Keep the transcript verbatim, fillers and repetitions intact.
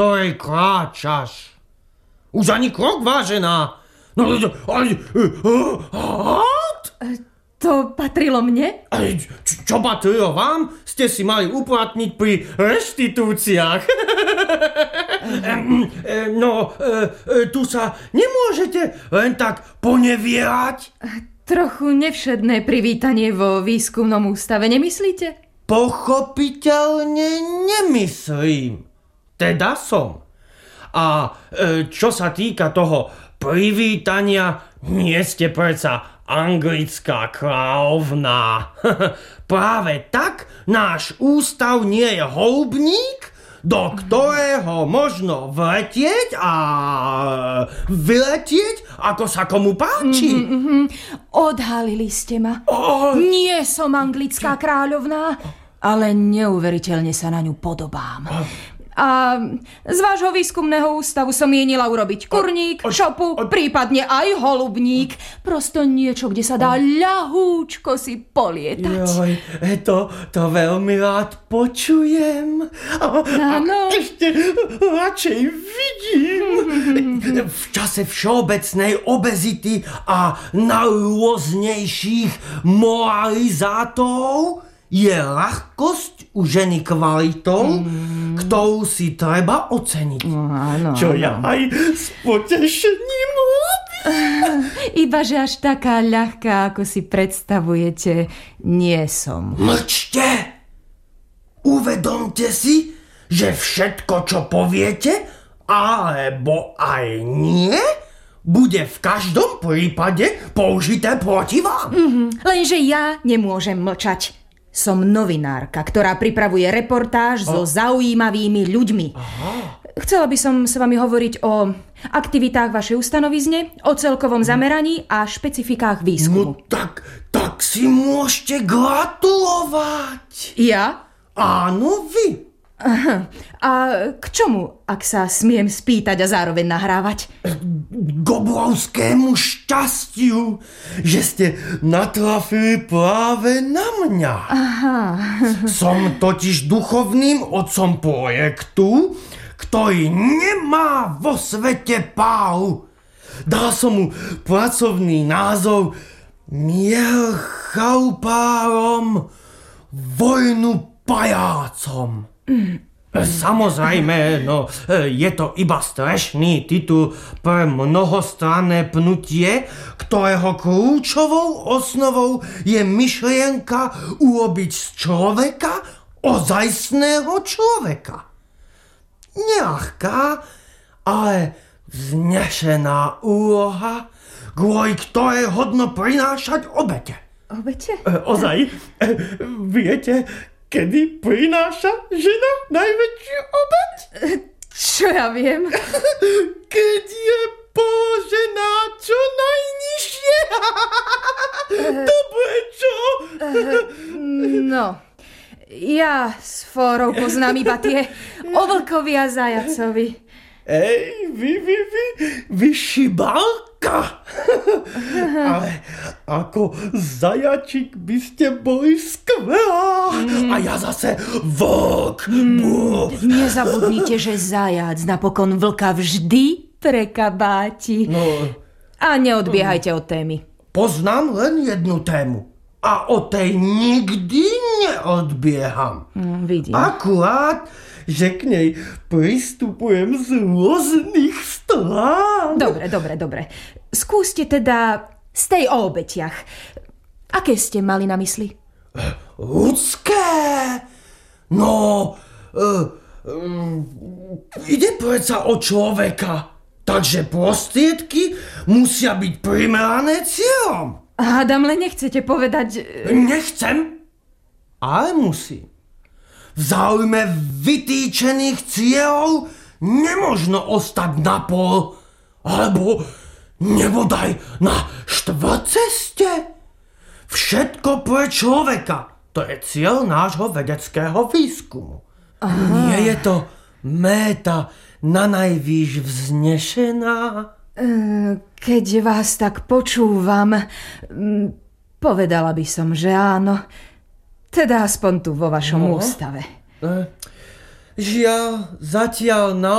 ktorej kráčaš. Už ani krok, vážená. No, ale... To patrilo mne? Čo, čo patrilo vám? Ste si mali uplatniť pri reštitúciách. No, tu sa nemôžete len tak ponevierať. Trochu nevšedné privítanie vo výskumnom ústave, nemyslíte? Pochopiteľne nemyslím. Teda som. A čo sa týka toho privítania, nie ste predsa anglická kráľovná. Práve tak náš ústav nie je holubník, do ktorého možno vletieť a vyletieť, ako sa komu páči. Mm-hmm. Odhalili ste ma. Oh. Nie som anglická kráľovná, ale neuveriteľne sa na ňu podobám. Oh. A z vášho výskumného ústavu som mienila urobiť kurník, šopu, prípadne aj holubník. Prosto niečo, kde sa dá ľahúčko si polietať. Joj, to, to veľmi rád počujem. A, a ešte radšej vidím. V čase všeobecnej obezity a najrôznejších moralizátorov je ľahkosť u ženy kvalitou, mm. ktorú si treba oceniť. No, áno, čo áno. ja aj s potešením robím. Ibaže až taká ľahká, ako si predstavujete, nie som. Mlčte! Uvedomte si, že všetko, čo poviete, alebo aj nie, bude v každom prípade použité proti vám. Mm-hmm. Lenže ja nemôžem mlčať. Som novinárka, ktorá pripravuje reportáž oh. so zaujímavými ľuďmi. Aha. Chcela by som s vami hovoriť o aktivitách vašej ustanovizne, o celkovom zameraní a špecifikách výskumu. No tak, tak si môžete gratulovať. Ja? Áno, vy. Aha. A k čomu, ak sa smiem spýtať a zároveň nahrávať? K obrovskému šťastiu, že ste natrafili práve na mňa. Aha. Som totiž duchovným otcom projektu, ktorý nemá vo svete páru. Dal som mu pracovný názov Mier chalupárom, vojnu pajácom. Mm. Samozrejme, no, je to iba strešný titul pre mnohostranné pnutie, ktorého kľúčovou osnovou je myšlienka urobiť z človeka ozajstného človeka. Neľahká, ale vznešená úloha, kvôli ktorej hodno prinášať obete. Obete? E, ozaj, e, viete, kedy prináša žena najväčšiu obeť? Čo ja viem? Keď je položená čo najnižšie. Dobre, čo? No, ja s fórou poznám iba tie o vlkovi a zajacovi. Ej, vy, vy, vy, vy šibalka. Ale ako zajačik by ste boli skvelá. Mm. A ja zase vlk. Mm. Nezabudnite, že zajac napokon vlka vždy prekabáti. No. A neodbiehajte od témy. Poznám len jednu tému. A od tej nikdy neodbieham. Mm, vidím. Akurát, že k nej pristupujem z rôznych strán. Dobre, dobre, dobre. Skúste teda z tej o obetiach. Aké ste mali na mysli? Ľudské? No, uh, um, ide predsa o človeka. Takže prostriedky musia byť primerané cieľom. Hádam, len nechcete povedať... Nechcem, ale musím. V záujme vytýčených cieľov nemožno ostať na pol, alebo nebodaj na štvrtceste. Všetko pre človeka. To je cieľ nášho vedeckého výskumu. Aha. Nie je to méta na najvýš vznešená? Keď vás tak počúvam, povedala by som, že áno. Teda aspoň tu vo vašom no. ústave. Žiaľ, zatiaľ na